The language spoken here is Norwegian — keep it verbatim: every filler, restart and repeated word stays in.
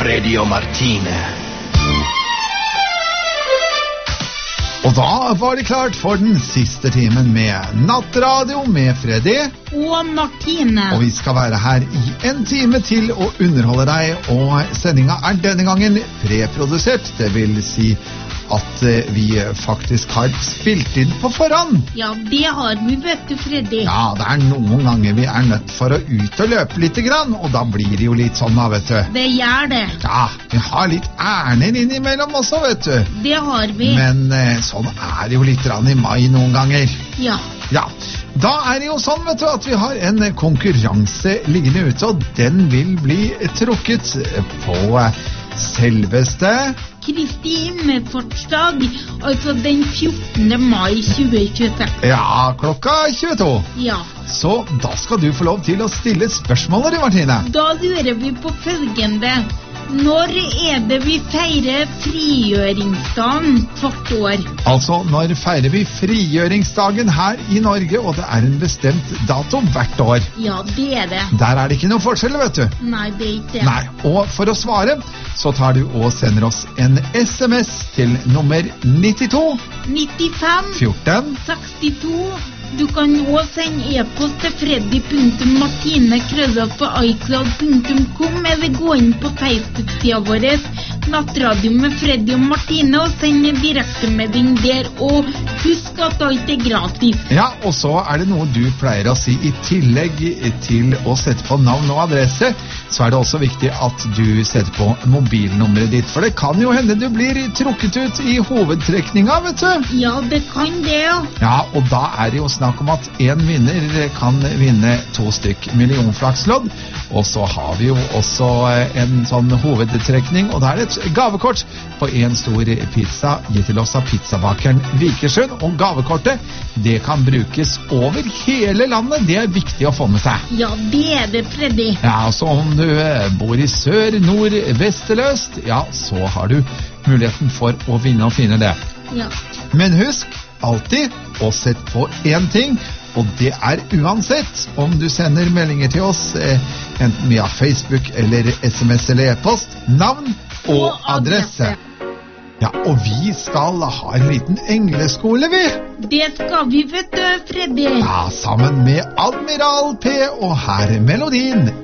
Freddy og Martine. Og da var det klart for den siste timen med Nattradio med Freddy og Martine. Og vi skal være her i en time til å underholde deg, og sendinga er denne gangen preprodusert. Det vil si at vi faktisk har spilt inn på forhånd. Ja, det har vi, vet du, Freddy. Ja, det er noen ganger vi er nødt for å ut og løpe litt grann, og da blir det jo litt sånn da, vet du. Det gjør det. Ja, vi har litt ærner innimellom også, vet du. Det har vi. Men eh, sånn er det jo litt grann i mai noen ganger. Ja. Ja, da er det jo sånn, vet du, at vi har en konkurranse liggende ute, og den vil bli trukket på selveste Kristi himmelfartsdag, altså den fjortende mai tjue tjueseks. Ja, klokka tjueto. Ja. Så da skal du få lov til å stille spørsmålet, Martine. Da lurer vi på følgende: når er det vi feirer frigjøringsdagen hvert år? Altså, når feirer vi frigjøringsdagen her i Norge, og det er en bestemt dato hvert år? Ja, det er det. Der er det ikke noe forskjell, vet du. Nei, det er ikke det. Nei, og for å svare, så tar du og sender oss en sms til nummer nittito nittifem fjorten sekstito. Du kan også sende e-post til freddy punktum martine krøllalfa icloud punktum com, eller gå inn på Facebook-sida vår Nattradio med Freddy og Martine og sende direktemelding der. Og husk at alt er gratis. Ja, og så er det noe du pleier å si i tillegg til å sette på navn og adresse. Så er det også viktig at du setter på mobilnummeret ditt, for det kan jo hende du blir trukket ut i hovedtrekninga, vet du. Ja, det kan det, ja. Ja, og da er det jo snakk om at en vinner kan vinne to stykk millionflakslodd, og så har vi jo også en sånn hovedtrekning, og da er det et gavekort på en stor pizza gitt til oss av pizzabakeren Vikersund, og gavekortet, det kan brukes over hele landet. Det er viktig å få med seg. Ja, det er det, Freddy. Ja, så om du bor i sør, nord, vest eller øst, ja, så har du muligheten for å vinne og finne det. Ja. Men husk alltid å sette på én ting, og det er uansett om du sender meldinger til oss, eh, enten via Facebook eller sms eller e-post, navn og, og adresse. Ja, og vi skal ha en liten engleskole, vi. Det skal vi, vet du, Freddy. Ja, sammen med Admiral P, og her er melodien